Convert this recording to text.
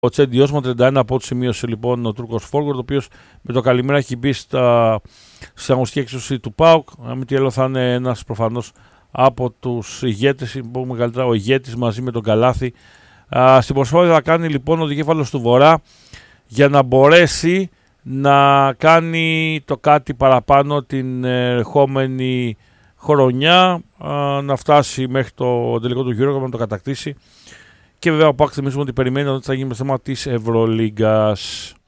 Ο Τσέντι Όσμαν 31 από ό,τι σημείωσε λοιπόν ο Τούρκος Φόργκορντ, ο οποίος με το καλημέρα έχει μπει στην αγωνιστική έξωση του ΠΑΟΚ. Αν μη τι άλλο, θα είναι ένας προφανώς από τους ηγέτες, μεγαλύτερα ο ηγέτης μαζί με τον Καλάθι. Στην προσπάθεια θα κάνει λοιπόν ο δικέφαλος του Βορρά για να μπορέσει να κάνει το κάτι παραπάνω την ερχόμενη χρονιά, να φτάσει μέχρι το τελικό του Euro, να το κατακτήσει. Και βέβαια ο ΠΑΟΚ θυμίζουμε ότι περιμένει ότι θα γίνει με θέμα της Ευρωλίγκας.